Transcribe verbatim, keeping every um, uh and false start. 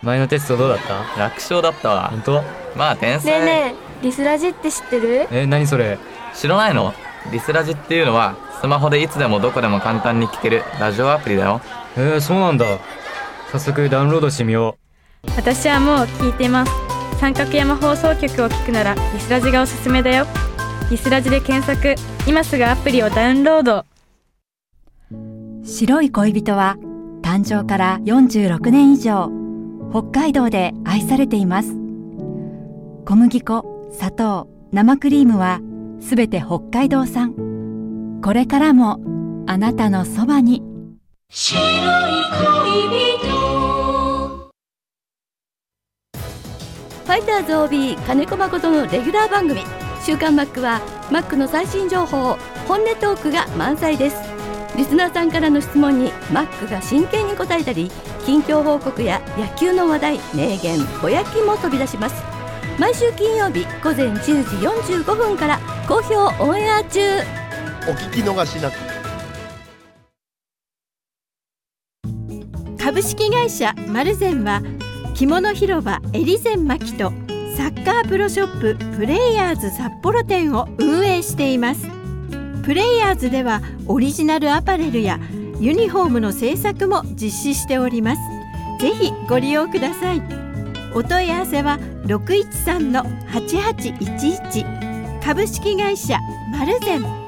前のテストどうだった？ 楽勝だったわ。 本当？ まあ天才。 ねえねえ、リスラジって知ってる？ え、何それ？ 知らないの？リスラジっていうのはスマホでいつでもどこでも簡単に聞けるラジオアプリだよ。 えー、そうなんだ。早速ダウンロードしてみよ私はもう聞いてます。三角山放送局を聞くならリスラジがおすすめだよ。リスラジで検索、今すぐアプリをダウンロード。 白い恋人は誕生からよんじゅうろくねん以上、北海道で愛されています。小麦粉、砂糖、生クリームはすべて北海道産。これからもあなたのそばに。 白い恋人。 ファイターズ オービー 金子誠のレギュラー番組週刊マックはマックの最新情報、本音トークが満載です。リスナーさんからの質問にマックが真剣に答えたり、近況報告や野球の話題、名言、ぼやきも飛び出します。毎週金曜日午前じゅうじよんじゅうごふんから好評オンエア中。 お聞き逃しなく。 株式会社マルゼンは着物広場エリゼンマキとサッカープロショッププレイヤーズ札幌店を運営しています。プレイヤーズではオリジナルアパレルやユニフォームの制作も実施しております。ぜひご利用ください。お問い合わせは ろくいちさんのはちはちいちいち 株式会社マルゼン。